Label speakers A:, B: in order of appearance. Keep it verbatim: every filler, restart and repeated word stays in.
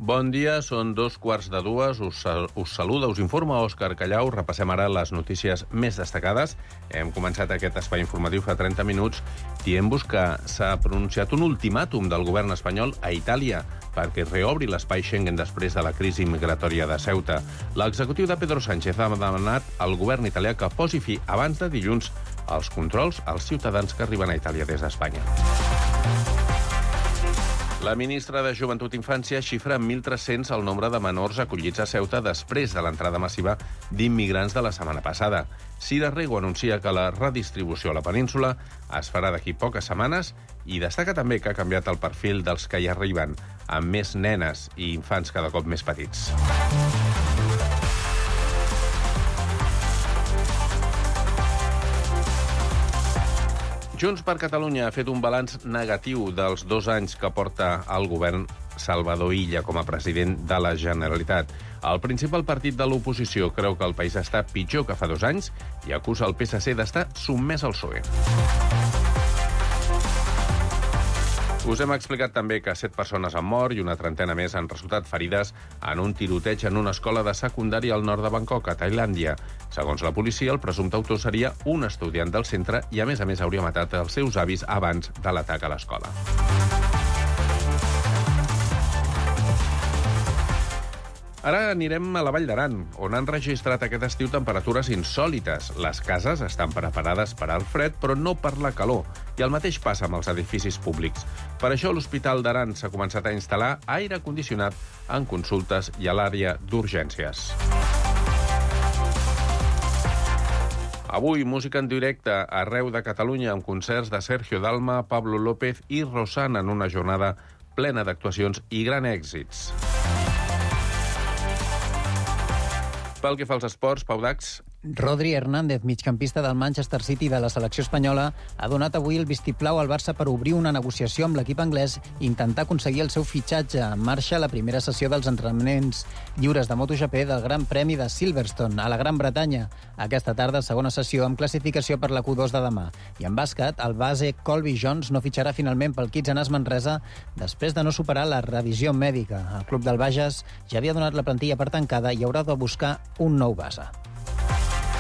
A: Bon dia, són dos quarts de dues. Us, us saluda, us informa Òscar Callau. Repassem ara les notícies més destacades. Hem començat aquest espai informatiu fa trenta minuts dient-vos que s'ha pronunciat un ultimàtum del govern espanyol a Itàlia perquè reobri l'espai Schengen després de la crisi migratòria de Ceuta. L'executiu de Pedro Sánchez ha demanat al govern italià que posi fi abans de dilluns als controls als ciutadans que arriben a Itàlia des d'Espanya. La ministra de Joventut i Infància xifra en mil tres-cents el nombre de menors acollits a Ceuta després de l'entrada massiva d'immigrants de la setmana passada. Cira Rego anuncia que la redistribució a la península es farà d'aquí poques setmanes i destaca també que ha canviat el perfil dels que hi arriben, amb més nenes i infants cada cop més petits. Junts per Catalunya ha fet un balanç negatiu dels dos anys que porta el govern Salvador Illa com a president de la Generalitat. El principal partit de l'oposició creu que el país està pitjor que fa dos anys i acusa el P S C d'estar sotmès al P S O E. Us hem explicat també que set persones han mort i una trentena més han resultat ferides en un tiroteig en una escola de secundària al nord de Bangkok, a Tailàndia. Segons la policia, el presumpte autor seria un estudiant del centre i, a més a més, hauria matat els seus avis abans de l'atac a l'escola. Ara anirem a la Vall d'Aran, on han registrat aquest estiu temperatures insòlites. Les cases estan preparades per al fred, però no per la calor. I el mateix passa amb els edificis públics. Per això l'Hospital d'Aran s'ha començat a instal·lar aire condicionat en consultes i a l'àrea d'urgències. Avui, música en directe arreu de Catalunya amb concerts de Sergio Dalma, Pablo López i Rosana en una jornada plena d'actuacions i grans èxits. Pel que fa als esports, Pau Dax.
B: Rodri Hernández, migcampista del Manchester City de la selecció espanyola, ha donat avui el vistiplau al Barça per obrir una negociació amb l'equip anglès i intentar aconseguir el seu fitxatge. En marxa la primera sessió dels entrenaments lliures de MotoGP del Gran Premi de Silverstone, a la Gran Bretanya. Aquesta tarda, segona sessió amb classificació per la Q dos de demà. I en bàsquet, el base Colby Jones no fitxarà finalment pel Kitsanas Manresa després de no superar la revisió mèdica. El club del Bages ja havia donat la plantilla per tancada i haurà de buscar un nou base.